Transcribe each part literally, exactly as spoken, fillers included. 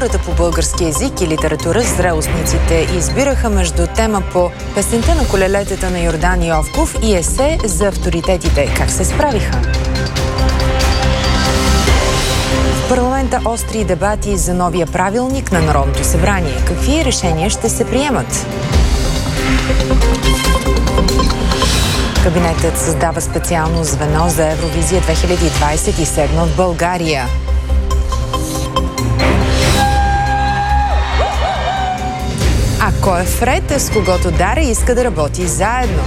матурата по български език и литература зрелостниците избираха между тема по песента на колелетата на Йордан Йовков и есе за авторитетите. Как се справиха? В парламента остри дебати за новия правилник на Народното събрание. Какви решения ще се приемат? Кабинетът създава специално звено за Евровизия две хиляди двадесет и седма в България. А кой е Фред, с когото Дара иска да работи заедно?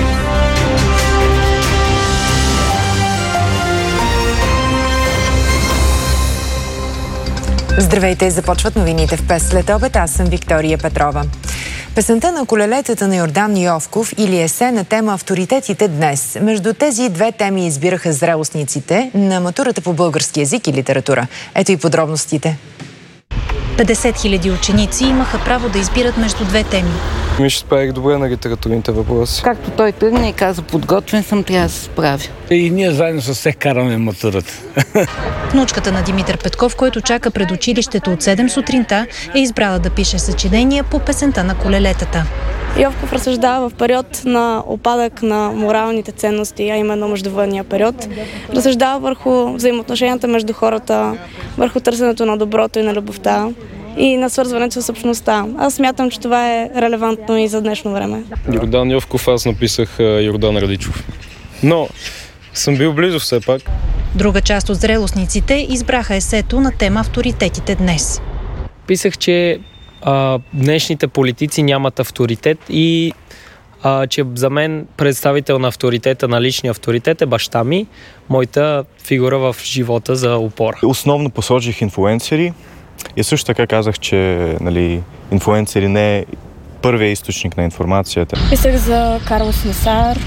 Здравейте, започват новините в пет след обед. Аз съм Виктория Петрова. Песента на колелетата на Йордан Йовков или есе на тема авторитетите днес. Между тези две теми избираха зрелостниците на матурата по български език и литература. Ето и подробностите. петдесет хиляди ученици имаха право да избират между две теми. Ми ще справих добре на литературните въпроси. Както той тръгна и каза, подготвен съм, трябва да се справя. И ние заедно с всех караме матурата. Внучката на Димитър Петков, който чака пред училището от седем сутринта, е избрала да пише съчинения по песента на колелетата. Йовков разсъждава в период на опадък на моралните ценности, а именно междувоенния период. Разсъждава върху взаимоотношенията между хората, върху търсенето на доброто и на любовта и на свързването с общността. Аз смятам, че това е релевантно и за днешно време. Йордан Йовков, аз написах Йордан Радичов. Но съм бил близо все пак. Друга част от зрелостниците избраха есето на тема авторитетите днес. Писах, че а, днешните политици нямат авторитет и а, че за мен представител на авторитета, на личния авторитет е баща ми, моята фигура в живота за опора. Основно посочих инфлуенсери и също така казах, че нали, инфлуенсери не е първият източник на информацията. Писах за Карлос Месар,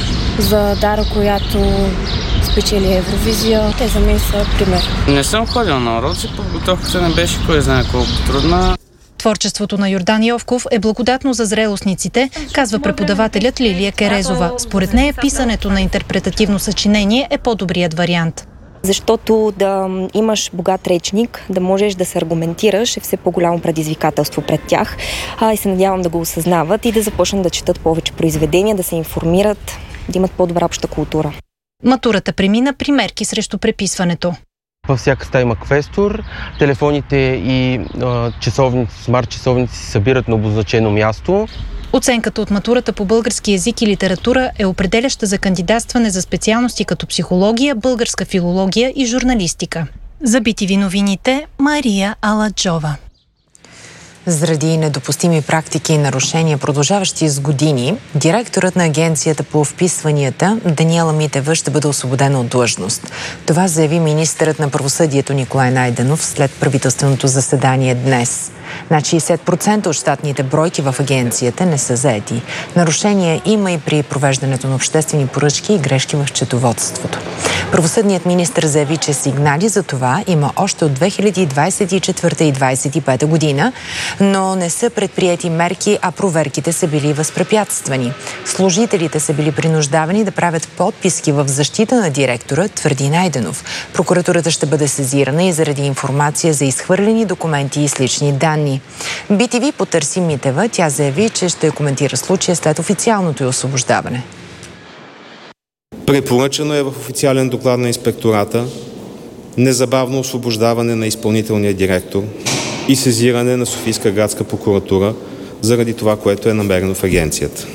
за Дара, която спечели Евровизия. Те за мен са пример. Не съм ходил на уроци, подготовката не беше кой знае колко трудна. Творчеството на Йордан Йовков е благодатно за зрелостниците, казва преподавателят Лилия Керезова. Според нея писането на интерпретативно съчинение е по-добрият вариант. Защото да имаш богат речник, да можеш да се аргументираш е все по-голямо предизвикателство пред тях. А, и се надявам да го осъзнават и да започнат да четат повече произведения, да се информират, да имат по-добра обща култура. Матурата премина при мерки срещу преписването. Във всяка стая има квестор, телефоните и а, часовници, смарт часовници се събират на обозначено място. Оценката от матурата по български език и литература е определяща за кандидатстване за специалности като психология, българска филология и журналистика. За би ти ви новините, Мария Аладжова. Заради недопустими практики и нарушения, продължаващи с години, директорът на Агенцията по вписванията Даниела Митева ще бъде освободена от длъжност. Това заяви министърът на правосъдието Николай Найденов след правителственото заседание днес. Над шейсет процента от щатните бройки в агенцията не са заети. Нарушения има и при провеждането на обществени поръчки и грешки в счетоводството. Правосъдният министър заяви, че сигнали за това има още от две хиляди двадесет и четвърта и двадесет и пета година, но не са предприети мерки, а проверките са били възпрепятствани. Служителите са били принуждавани да правят подписки в защита на директора, твърди Найденов. Прокуратурата ще бъде сезирана и заради информация за изхвърлени документи и с лични данни. би ти ви потърси Митева. Тя заяви, че ще коментира случая след официалното й освобождаване. Препоръчано е в официален доклад на инспектората незабавно освобождаване на изпълнителния директор и сезиране на Софийска градска прокуратура заради това, което е намерено в агенцията.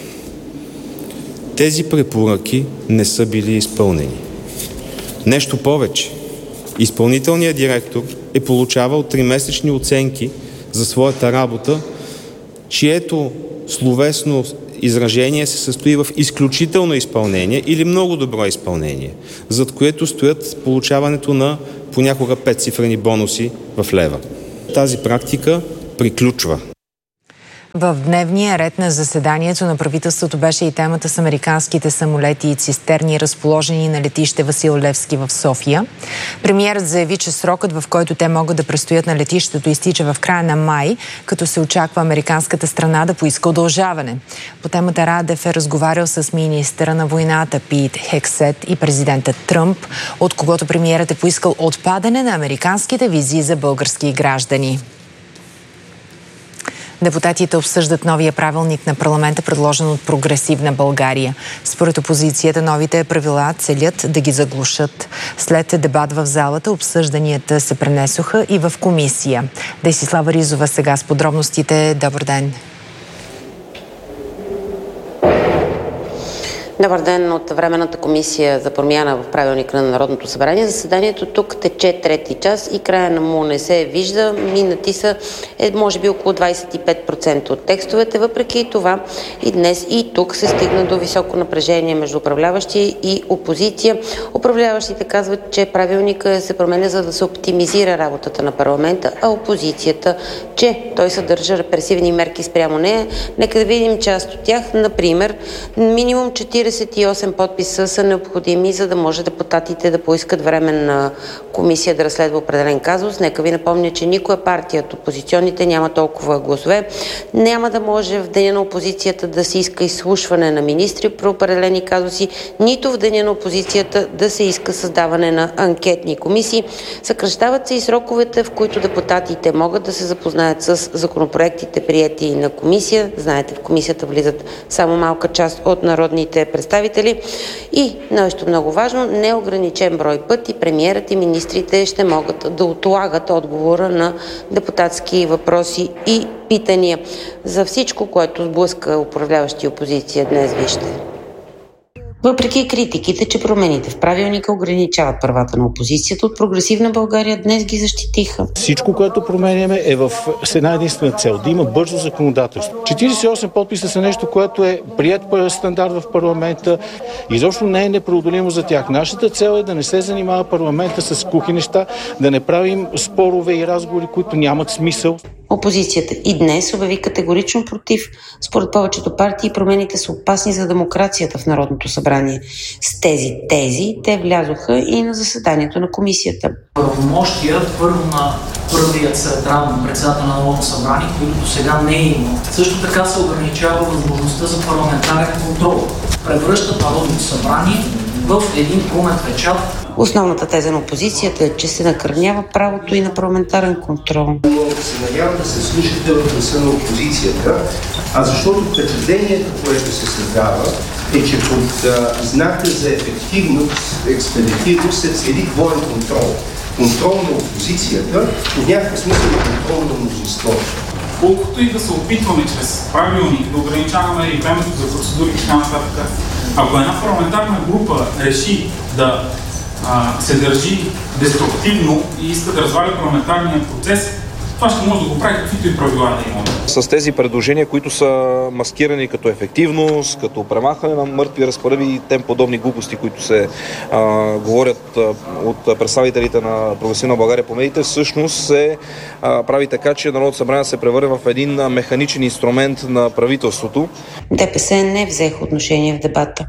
Тези препоръки не са били изпълнени. Нещо повече. Изпълнителният директор е получавал тримесечни оценки за своята работа, чието словесно изражение се състои в изключително изпълнение или много добро изпълнение, зад което стоят получаването на понякога петцифрени бонуси в лева. Тази практика приключва. В дневния ред на заседанието на правителството беше и темата с американските самолети и цистерни, разположени на летище Васил Левски в София. Премиерът заяви, че срокът, в който те могат да престоят на летището, изтича в края на май, като се очаква американската страна да поиска удължаване. По темата Радев е разговарял с министъра на войната Пит Хексет и президента Тръмп, от когото премиерът е поискал отпадане на американските визи за български граждани. Депутатите обсъждат новия правилник на парламента, предложен от Прогресивна България. Според опозицията, новите правила целят да ги заглушат. След дебат в залата, обсъжданията се пренесоха и в комисия. Десислава Ризова сега с подробностите. Добър ден! Добър ден от Временната комисия за промяна в правилника на Народното събрание. Заседанието тук тече трети час и края на му не се вижда. Минати са е, може би около двадесет и пет процента от текстовете. Въпреки това и днес и тук се стигна до високо напрежение между управляващи и опозиция. Управляващите казват, че правилника се променя, за да се оптимизира работата на парламента, а опозицията, че той съдържа репресивни мерки спрямо нея. Нека да видим част от тях. Например, минимум четиридесет и осем подписа са необходими, за да може депутатите да поискат временна комисия да разследва определен казус. Нека ви напомня, че никоя партия от опозиционните няма толкова гласове. Няма да може в деня на опозицията да се иска изслушване на министри про определени казуси, нито в деня на опозицията да се иска създаване на анкетни комисии. Съкращават се и сроковете, в които депутатите могат да се запознаят с законопроектите, приети на комисия. Знаете, в комисията влизат само малка част от народните представители. И нещо много важно, неограничен брой пъти премиерът и министрите ще могат да отлагат отговора на депутатски въпроси и питания. За всичко, което сблъска управляващи опозиция днес, вижте. Въпреки критиките, че промените в правилника ограничават правата на опозицията, от Прогресивна България днес ги защитиха. Всичко, което променяме, е в една единствена цел – да има бързо законодателство. четиридесет и осем подписа са нещо, което е прият стандарт в парламента. Изобщо не е непреодолимо за тях. Нашата цел е да не се занимава парламента с кухи неща, да не правим спорове и разговори, които нямат смисъл. Опозицията и днес обяви категорично против. Според повечето партии промените са опасни за демокрацията в Народното събрание. С тези тези те влязоха и на заседанието на комисията. Правомощия първо на първият сред равно председател на Народното събрание, които до сега не е имал. Също така се ограничава възможността за парламентарен контрол. Превръщат Народното събрание в един кумен печат. Основната теза на опозицията е, че се накърнява правото и на парламентарен контрол. Се надявам да се слушате в гласа на опозицията, а защото впечатлението, което се създава, е, че под а, знака за ефективност, експедитивност се цели двоен контрол. Контрол на опозицията, в някакъв смисъл контрол на мнозинството. Колкото и да се опитваме чрез правилник да ограничаваме и времето за процедури и така нататък, ако една парламентарна група реши да а, се държи деструктивно и иска да разваля парламентарния процес, това ще може да го прави каквито и правила да има. С тези предложения, които са маскирани като ефективност, като премахване на мъртви разпоредби и тем подобни глупости, които се а, говорят а, от представителите на Прогресивна България по медиите, всъщност се а, прави така, че Народното събрание се превърне в един механичен инструмент на правителството. ДПС не взеха отношение в дебата.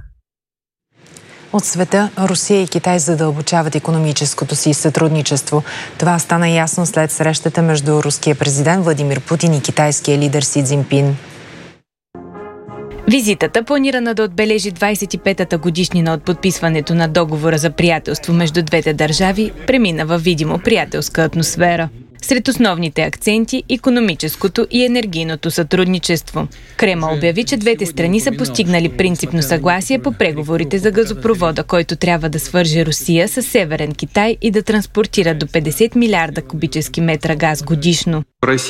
От света Русия и Китай задълбочават икономическото си сътрудничество. Това стана ясно след срещата между руския президент Владимир Путин и китайския лидер Си Цзинпин. Визитата, планирана да отбележи двадесет и петата годишнина от подписването на договора за приятелство между двете държави, премина във видимо приятелска атмосфера. Сред основните акценти – икономическото и енергийното сътрудничество. Кремъл обяви, че двете страни са постигнали принципно съгласие по преговорите за газопровода, който трябва да свърже Русия с Северен Китай и да транспортира до петдесет милиарда кубически метра газ годишно.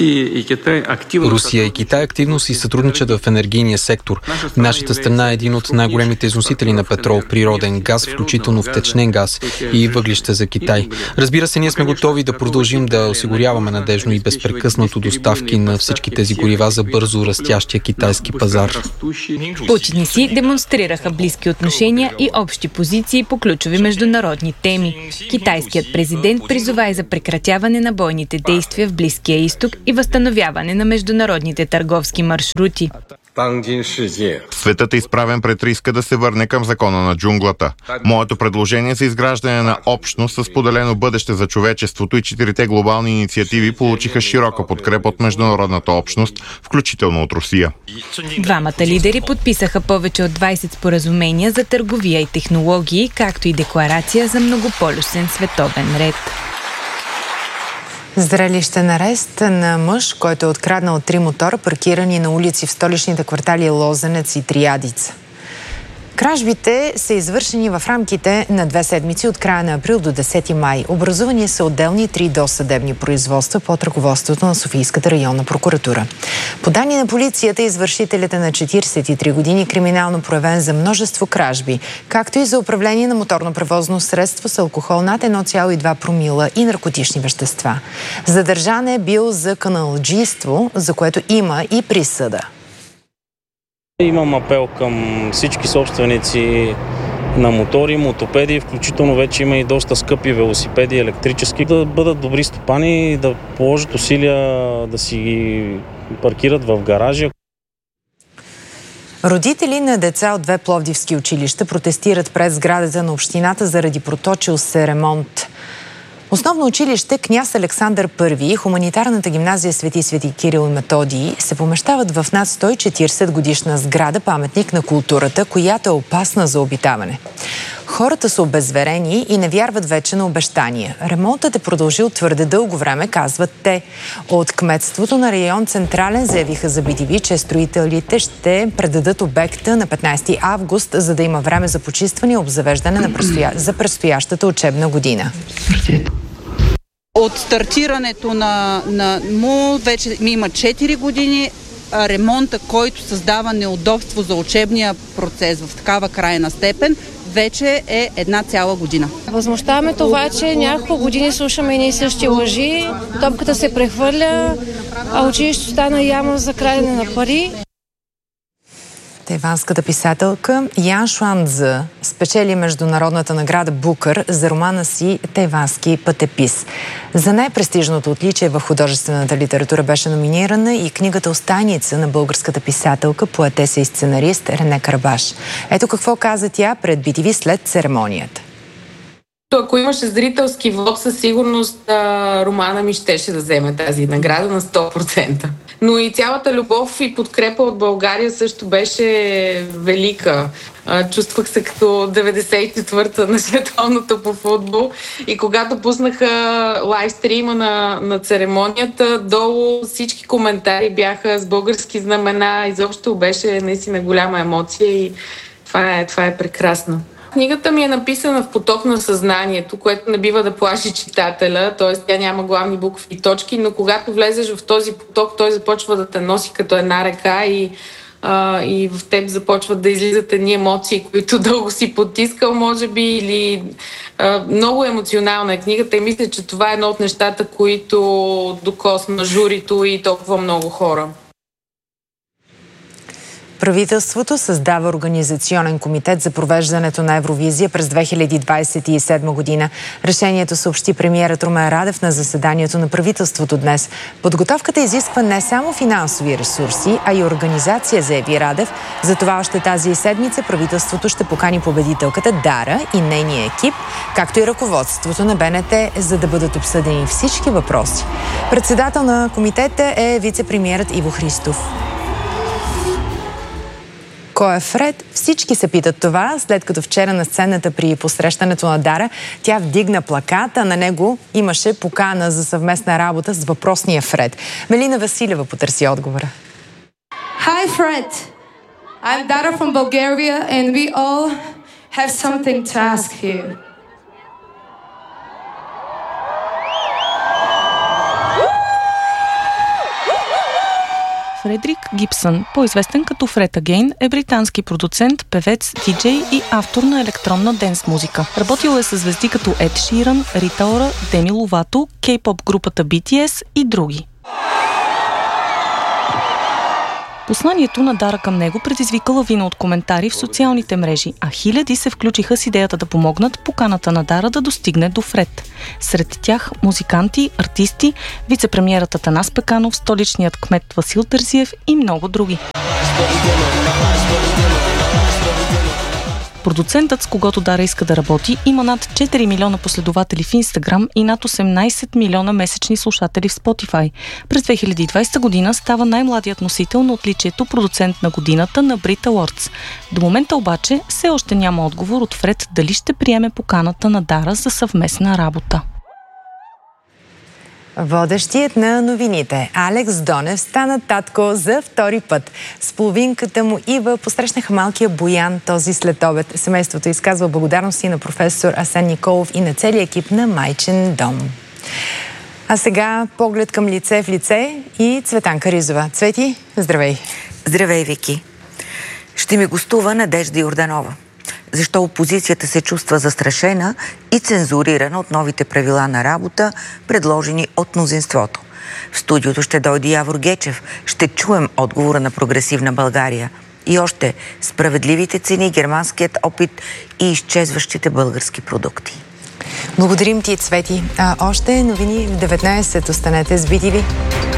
Русия и Китай активно си сътрудничат в енергийния сектор. Нашата страна е един от най-големите износители на петрол, природен газ, включително втечнен газ и въглища за Китай. Разбира се, ние сме готови да продължим да осигуряваме надежно и безпрекъснато доставки на всички тези горива за бързо растящия китайски пазар. Путин и Си демонстрираха близки отношения и общи позиции по ключови международни теми. Китайският президент призова и за прекратяване на бойните действия в Близкия изток и възстановяване на международните търговски маршрути. Светът е изправен пред риска да се върне към закона на джунглата. Моето предложение за изграждане на общност с поделено бъдеще за човечеството и четирите глобални инициативи получиха широка подкрепа от международната общност, включително от Русия. Двамата лидери подписаха повече от двадесет споразумения за търговия и технологии, както и декларация за многополюсен световен ред. Зрелищен арест на мъж, който е откраднал три мотора, паркирани на улици в столичните квартали Лозенец и Триадица. Кражбите са извършени в рамките на две седмици от края на април до десети май. Образувани са отделни три досъдебни производства под ръководството на Софийската районна прокуратура. По данни на полицията, извършителят е на четиридесет и три години, криминално проявен за множество кражби, както и за управление на моторно превозно средство с алкохол над едно цяло и две промила и наркотични вещества. Задържан е бил за каналджийство, за което има и присъда. Имам апел към всички собственици на мотори, мотопеди, включително вече има и доста скъпи велосипеди електрически, да бъдат добри стопани и да положат усилия да си ги паркират в гаражи. Родители на деца от две пловдивски училища протестират пред сградата на общината заради проточил се ремонт. Основно училище Княз Александър Първи и хуманитарната гимназия Свети Свети Кирил и Методий се помещават в над сто и четиридесет годишна сграда, паметник на културата, която е опасна за обитаване. Хората са обезверени и не вярват вече на обещания. Ремонтът е продължил твърде дълго време, казват те. От кметството на район Централен заявиха за би ти ви, че строителите ще предадат обекта на петнадесети август, за да има време за почистване и обзавеждане на предстоя... за предстоящата учебна година. От стартирането на, на му вече ми има четири години. Ремонта, който създава неудобство за учебния процес в такава крайна степен, вече е една цяла година. Възмущаваме това, че няколко години слушаме едни и същи лъжи, топката се прехвърля, а училището стана яма за крадене на пари. Тайванската писателка Ян Шуан-Цзъ спечели международната награда Букър за романа си «Тайвански пътепис». За най-престижното отличие в художествената литература беше номинирана и книгата «Остайница» на българската писателка, поетеса и сценарист Рене Карабаш. Ето какво каза тя пред би ти ви след церемонията. Ако имаше зрителски вод, със сигурност романа ми щеше да вземе тази награда на сто процента. Но и цялата любов и подкрепа от България също беше велика. Чувствах се като деветдесет и четвърта на световното по футбол и когато пуснаха лайвстрима на, на церемонията, долу всички коментари бяха с български знамена. Изобщо беше наистина голяма емоция и това е, това е прекрасно. Книгата ми е написана в поток на съзнанието, което не бива да плаши читателя, т.е. тя няма главни букви и точки, но когато влезеш в този поток, той започва да те носи като една река и, а, и в теб започват да излизат едни емоции, които дълго си потискал, може би, или а, много емоционална е книгата и мисля, че това е едно от нещата, които докосна журито и толкова много хора. Правителството създава организационен комитет за провеждането на Евровизия през две хиляди двадесет и седма година. Решението съобщи премиерът Румен Радев на заседанието на правителството днес. Подготовката изисква не само финансови ресурси, а и организация, заяви Радев. Затова още тази седмица правителството ще покани победителката Дара и нейния екип, както и ръководството на Б Н Т, за да бъдат обсъдени всички въпроси. Председател на комитета е вице-премиерът Иво Христов. Кой е Фред? Всички се питат това, след като вчера на сцената при посрещането на Дара тя вдигна плакат, а на него имаше покана за съвместна работа с въпросния Фред. Мелина Василева потърси отговора. Hi Fred, I'm Dara from Bulgaria and we all have something to ask you. Фредрик Гибсън, по-известен като Фред Агейн, е британски продуцент, певец, диджей и автор на електронна денс музика. Работил е с звезди като Ед Ширан, Рита Ора, Деми Ловато, кей-поп групата би ти ес и други. Посланието на Дара към него предизвика лавина от коментари в социалните мрежи, а хиляди се включиха с идеята да помогнат поканата на Дара да достигне до Фред. Сред тях музиканти, артисти, вице-премиерът Атанас Пеканов, столичният кмет Васил Терзиев и много други. Продуцентът, с когото Дара иска да работи, има над четири милиона последователи в Инстаграм и над осемнадесет милиона месечни слушатели в Spotify. През две хиляди и двадесета година става най-младият носител на отличието продуцент на годината на Brit Awards. До момента обаче все още няма отговор от Фред дали ще приеме поканата на Дара за съвместна работа. Водещият на новините Алекс Донев стана татко за втори път. С половинката му Ива посрещнаха малкия Боян този следобед. Семейството изказва благодарности на професор Асен Николов и на целия екип на Майчин дом. А сега поглед към лице в лице и Цветанка Ризова. Цвети, здравей! Здравей, Вики! Ще ми гостува Надежда Йорданова. Защо опозицията се чувства застрашена и цензурирана от новите правила на работа, предложени от мнозинството. В студиото ще дойде Явор Гечев. Ще чуем отговора на Прогресивна България. И още справедливите цени, германският опит и изчезващите български продукти. Благодарим ти, Цвети. А още новини в деветнайсет. Останете с би ти ви.